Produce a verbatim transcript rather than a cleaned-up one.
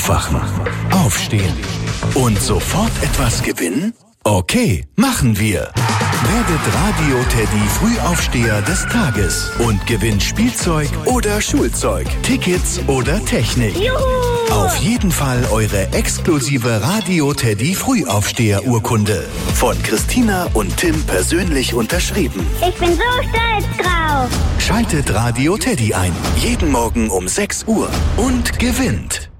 Aufwachen, aufstehen und sofort etwas gewinnen? Okay, machen wir. Werdet Radio-Teddy Frühaufsteher des Tages und gewinnt Spielzeug oder Schulzeug, Tickets oder Technik. Juhu! Auf jeden Fall eure exklusive Radio-Teddy Frühaufsteher-Urkunde. Von Christina und Tim persönlich unterschrieben. Ich bin so stolz drauf. Schaltet Radio Teddy ein. Jeden Morgen um sechs Uhr und gewinnt.